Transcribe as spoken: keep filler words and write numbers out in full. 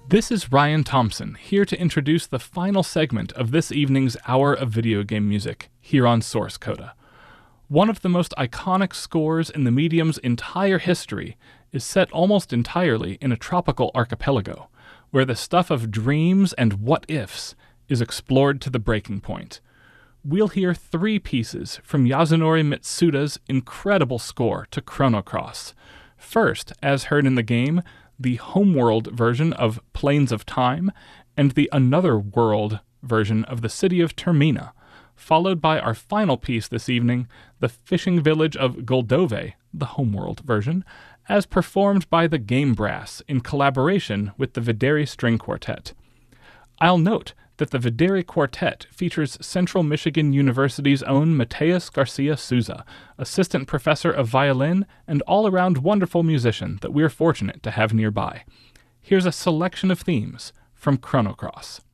This is Ryan Thompson, here to introduce the final segment of this evening's Hour of Video Game Music, here on Source Coda. One of the most iconic scores in the medium's entire history is set almost entirely in a tropical archipelago, where the stuff of dreams and what-ifs is explored to the breaking point. We'll hear three pieces from Yasunori Mitsuda's incredible score to Chrono Cross. First, as heard in the game, the Homeworld version of Plains of Time, and the Another World version of the City of Termina, followed by our final piece this evening, the fishing village of Guldove, the Homeworld version, as performed by the Game Brass in collaboration with the Videri String Quartet. I'll note that the Videri Quartet features Central Michigan University's own Mateus Garcia Souza, assistant professor of violin and all-around wonderful musician that we're fortunate to have nearby. Here's a selection of themes from Chrono Cross.